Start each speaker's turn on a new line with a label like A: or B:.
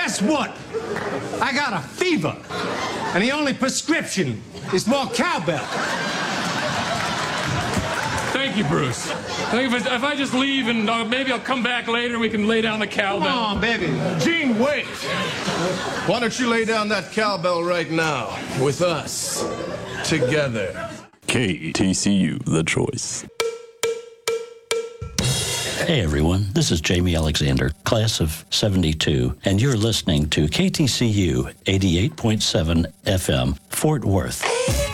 A: guess what? I got a fever. And the only prescription is more cowbell.
B: Thank you, Bruce. I think if I just leave and maybe I'll come back later and we can lay down the cowbell.
A: Come on, baby.
C: Gene, wait. Why don't you lay down that cowbell right now with us together?
D: KTCU, the choice.
E: Hey everyone, this is Jamie Alexander, class of 72, and you're listening to KTCU 88.7 FM, Fort Worth.